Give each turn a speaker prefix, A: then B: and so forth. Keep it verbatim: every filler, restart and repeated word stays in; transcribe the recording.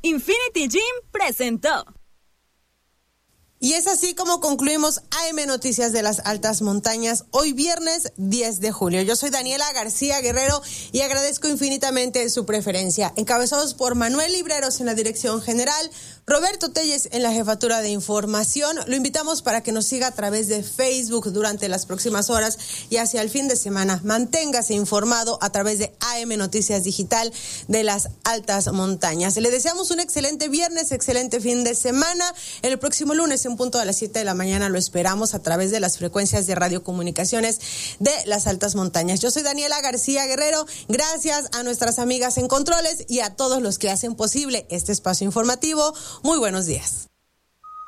A: Infinity Gym presentó.
B: Y es así como concluimos A M Noticias de las Altas Montañas, hoy viernes diez de julio. Yo soy Daniela García Guerrero y agradezco infinitamente su preferencia. Encabezados por Manuel Libreros en la dirección general, Roberto Telles en la jefatura de información. Lo invitamos para que nos siga a través de Facebook durante las próximas horas y hacia el fin de semana. Manténgase informado a través de A M Noticias Digital de las Altas Montañas. Le deseamos un excelente viernes, excelente fin de semana. El próximo lunes en punto a las siete de la mañana lo esperamos a través de las frecuencias de radiocomunicaciones de las Altas Montañas. Yo soy Daniela García Guerrero. Gracias a nuestras amigas en controles y a todos los que hacen posible este espacio informativo. Muy buenos días.